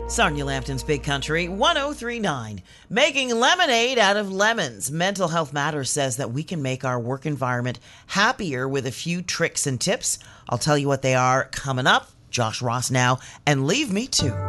Sarnia Lambton's Big Country 1039. Making lemonade out of lemons. Mental Health Matters says that we can make our work environment happier with a few tricks and tips. I'll tell you what they are coming up. Josh Ross now, and Leave Me Too.